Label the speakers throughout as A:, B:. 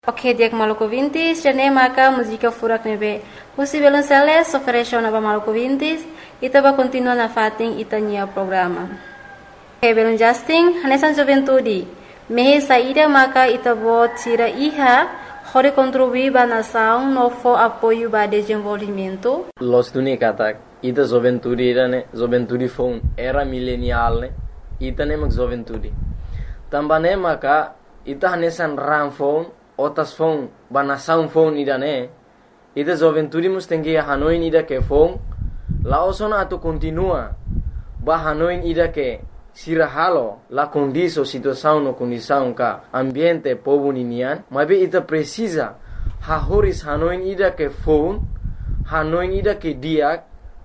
A: Ok, dia Maluku Vintis, jane maka música furak nebe. Musi belum seles, oferece na Maluku Vintis, ita ba continua na fating ita nia programa. Ok, belum Justin, hanesan joventudi. Mehe saída maka ita bo tira iha, hore contribuir ba na saung no fo apoio ba desenvolvimento.
B: Los tuni katak, ita joventudi ne, joventudi phone era milenial ne, ita ne mak joventudi. Tambane maka ita hanesan ram phone otas phone banasaun phone ida ne ida joventudi mustengi hanoin ida ke phone laosona atu continua ba hanoin ida ke sirahalo la condiso situação no condição ka ambiente povo ninian mabe ita precisa hahoris hanoin ida ke phone hanoin ida ke diak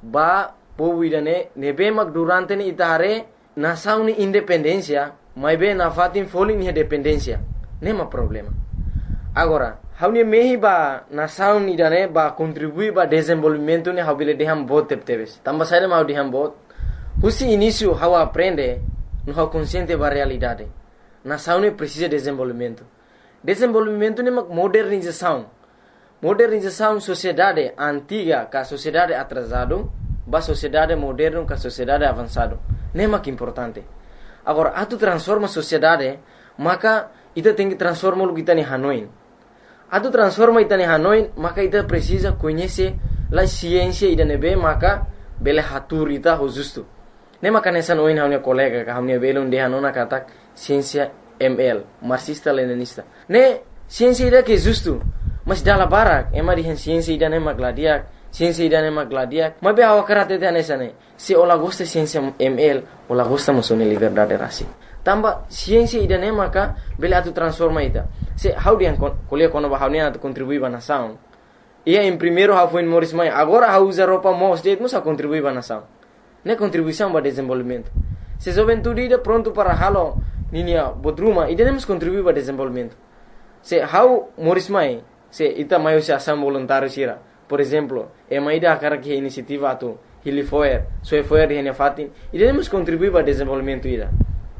B: ba povo ida ne nebe mak durante ni ita hare nasaun ni independencia mabe na fatin falling ni dependencia nema problema. Agora, haunia mehi ba nasaun ni dane ba contribui ba desenvolvimento ne haubile deham bot tepteves. Tamba saída mau deham bot. Husi início hau aprende no hau consciente ba realidade. Nasaun ne precisa desenvolvimento. Desenvolvimento ne mak modernização. Modernização sociedade antiga ka sociedade atrasado ba sociedade moderno ka sociedade avançado. Ne mak importante. Agora, atu transforma sociedade, maka ita tem que transformar o que está em Hanoi. Atu transforma ita em Hanoi, maka ita precisa conhecer a ciência ida nebe, maka bele hatur ita ho justo. Ne maka nessa noin hamne colega ka hamne bele unde hanona katak ciência ML, marxista leninista. Ne ciência ida que justo, mas dala barak, emari hen ciência ida ne magladiak, ciência ida ne magladiak. Mabe awa karate te nessa ne. Se ola gosta ciência ML, ola gosta musone liberdade rasi. Tamba ciência ida ne maka bele atu transforma ita. Se how dia kuliah kono ba haunia atu contribui ba nação. Ia em primeiro how foi Morris Mai, agora how usa roupa mos de musa contribui ba nação. Ne contribuição ba desenvolvimento. Se juventude ida pronto para halo ninia bodruma ida nemos contribui ba desenvolvimento. Se how Morris Mai, se ita maio se ação voluntário sira. Por exemplo, e maida akara que iniciativa atu Hilifoer, Soefoer de fatin, ida nemos contribui ba desenvolvimento ida.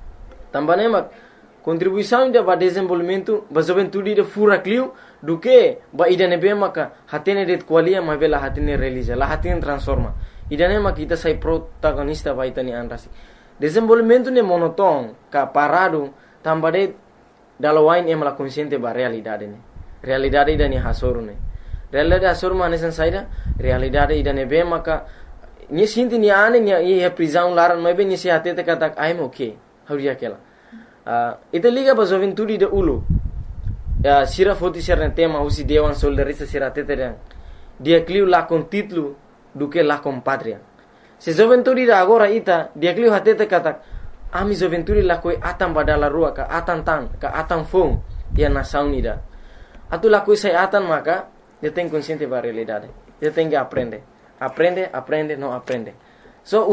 B: Também mak contribuição ida ba desenvolvimento ba juventude ida fura clio do que ba ida nebe maka hatene det qualia ma bela hatene realiza la hatene transforma ida ne mak ita sai protagonista ba ita ni anrasi desenvolvimento ne monoton ka parado tambade dalawain em la consciente ba realidade ne realidade ida ni hasoru ne realidade hasoru mane san saida realidade ida nebe maka ni sinti ni ane ni e prisão laran ma be ni se hatete katak I'm okay hauria kela ita liga ba juventude de ulu sira foti serna tema usi dewan soldarista sira teteren dia clio la con título do que la con patria se juventude da agora ita dia clio hatete katak ami juventude la koi atam badala rua ka atan tan ka atan fong dia nação ida atu la koi sai atan maka dia tem consciente ba realidade dia tem que aprender no aprende so